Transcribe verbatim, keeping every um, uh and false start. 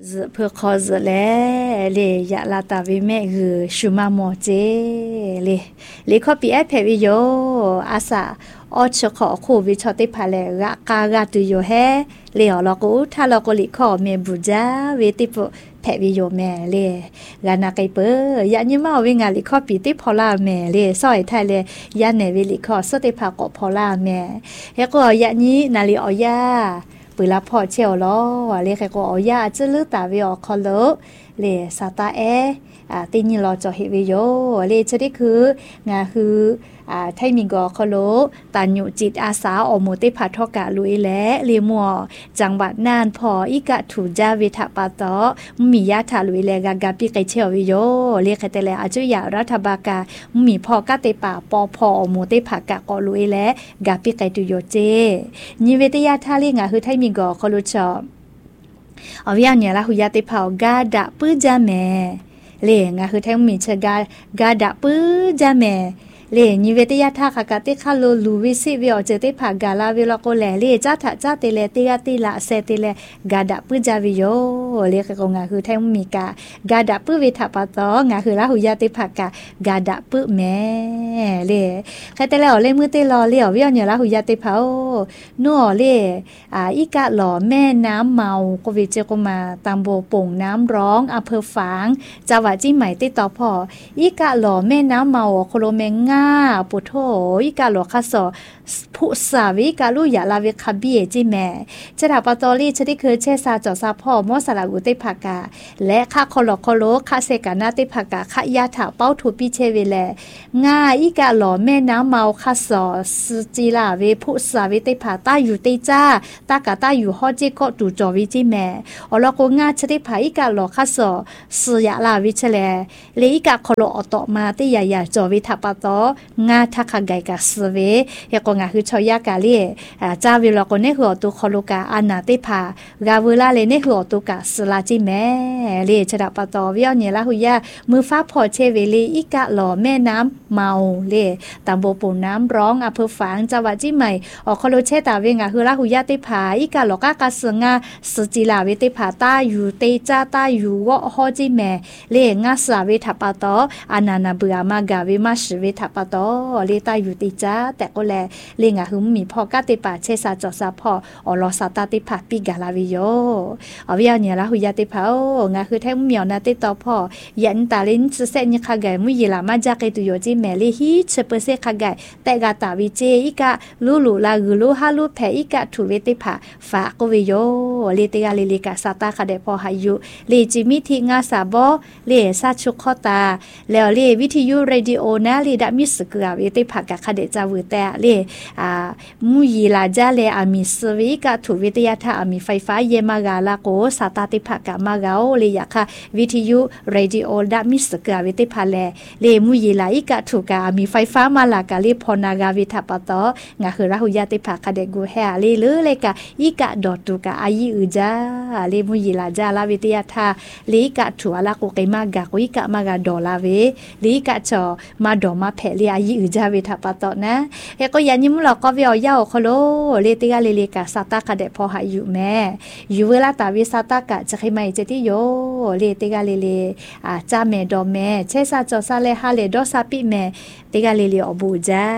เพื่อคอสแล้วเลยอยากลาตาวิแม่คือชูมาโมเจเลยเลยข้อปีแอเพวิโยอาสาออชขอโควิชอติพาเลกะกากาตุโยเฮเลยอลกูถ้าเราก็ลิขอเมบุจาเวติปแพวิโยแม่เลยกานาไกเปอยานิมาวิงาลิขอปีติพอลาแม่เลยซอยไทยเลยยาเนวิลิขอสติพากอพอลาแม่เฮก็ยานี้นาลิออยาปืนละพอเชียวล้อเรียกก็เอายาจะลือตาวิอคอลเลสตาเออ่าตีนี่เราจะเฮวิโยเลชนิดคืองาคืออ่าไทยมีกอคอลตันอยู่จิตอาสาอโมติพัทกะลุยและเลีมัวจังหวัดน่านพออีกะถูจาวิทปาตอมียาถาลุยแลกากาปิไกเชียววิโยเรียกแต่แลอาจุยารัฐบากามีพอกะเตป่าปอพอโมติผักกะกอลุยและกาปิไกตุโยเจนิเวตยาทาลีงาคือไทยมีกอคอลุชอเอาวิญญาณละหุยาติเผากาดะปื้จาแม่เลงาคือแท้มีชะกากาดะปื้จาแม่เลนิเวตยาทาคากะติคาโลลูวิสิวิอเจติผากาลาวิลโกแลเลจ้าถาจ้าเตเลติกาติละเซติเลกาดะปื้จาวิโยเลกะงาคือแท้มีกากาดะปื้วิทปะตองาคือละหุยาติผากากาดะปื้แม่เลใครแต่แล้วเลมือเตลอเลวิญญาณละหุยาติผานัวเลอ่าอีกะหล่อแม่น้ำเมาโควิเจโกมาตำบลป่งน้ำร้องอำเภอฝางจังหวัดจิใหม่ติดต่อพ่ออีกะหล่อแม่น้ำเมาโคโลเมงาปุโธอีกะหล่อคาสอผู้สาวิกะลุยาลาเวคาบีเอจิแม่จะดาปตอรี่ชะที่เคยเชซาจอซาพ่อมอสลากุติภากาและค่าคอลอคอโลค่าเซกานาติภากาค่ายาถาเป้าถูปีเชเวแลง่าอีกะหล่อแม่น้ำเมาคาสอสจิลาเวผู้สาวิติภาตาอยู่ติจ้าตากาตาอยู่ฮอจิก็ตูจอวิจิแม่อลอโกง่าชะที่ภาอีกะหล่อคาสอสยาลาวิเชแลเลอีกะคอลออตอมาติยายาจอวิทาปตองาทักไกกะสเวเฮกงาคือชอยากาเลอ่าจาวิลโกเนหัวตุคอลกาอานาติภากาเวลาเลเนหัวตุกะสลาจิแม่เลชะดาปตอวิอเนละหุยามือฟ้าพอเชเวลีอีกะหล่อแม่น้ำเมาเลตำบลปูน้ำร้องอำเภอฝางจังหวัดจิใหม่ออกคอลเชตาเวงาคือละหุยาติภาอีกะหลอกากะสงาสจิลาเวติภาตาอยู่เตจาตาอยู่วอฮอจิแม่เลงาสาเวทปตออานานาเบือมากาเวมาชเวทปตอเลตาอยู่ติจ้าแต่ก็แลเลงาหึมมีพอกะติปาเชซาจอซาพออลอสาตาติภาปิกาลาวิโยอวิญญาณละหุยาติภางาคือแท้เมียวนาติตอพอยันตาลินเซนิคาไกมุยลามาจากตุโยจิแมลีฮิเชเปเซคาไกแต่กาตาวิเจอีกะลูลูลากุลูฮาลูแพอีกะทุเวติภาฝาโกวิโยเลติกาลิลิกาซาตาคาเดพอหายุเลจิมิทิงาซาบอเลซาชุคอตาแล้วเลวิทยุเรดิโอนะเลดามิสกาเวติภากะคาเดจาวือแต่เลอ่ามุยลาจาเลอามิสวิกะทุวิทยาทาอามิไฟฟ้าเยมากาลาโกซาตาติภากะมากาโอเลยยะค่ะวิทยุเรดิโอดามิสกาเวติภาแลเลมุยลาอิกะทุกะอามิไฟฟ้ามาลากาเลพอนากาวิทปตองะคือราหุยาติภาคาเดกูแฮเลเลเลกะอิกะดอตุกะอายิอุจาเลมุยลาจาลาวิทยาทาเลกะทุอาลาโกเกมากะโกอิกะมากาดอลาเวเลกะจอมาดอมาแพเลอายิอุจาวิทปตนะเฮก็ยันยิมลอก็วิอยาโคโลเลติกาเลเลกะซาตากะเดพอหายุแม่อยู่เวลาตาวิซาตากะจะให้ไม่เจติโยเลติกาเลเลอ่าจาแม่ดอแม่เชซาจอซาเลฮาเลดอซาปิแม่ติกาเลเลอบูจา